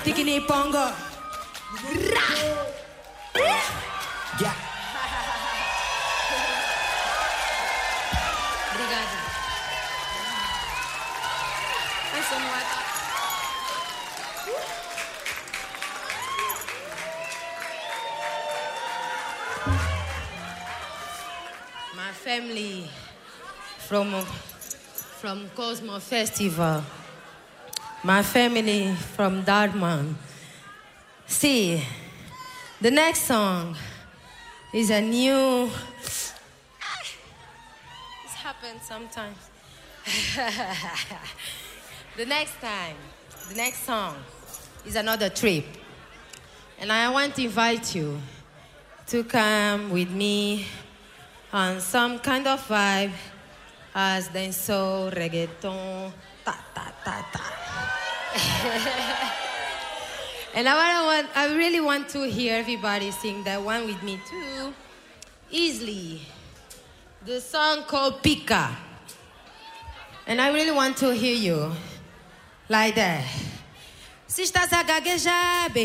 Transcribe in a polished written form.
Tikini Pongo. Yeah. Obrigada. My family from Cosmo Festival. My family from Dartmouth. See, the next song is a new... This happens sometimes. The next song is another trip. And I want to invite you to come with me on some kind of vibe as dancehall, reggaeton, ta-ta-ta-ta. And I really want to hear everybody sing that one with me too, easily. The song called Pika. And I really want to hear you like that. Se estás a gaguejar, baby.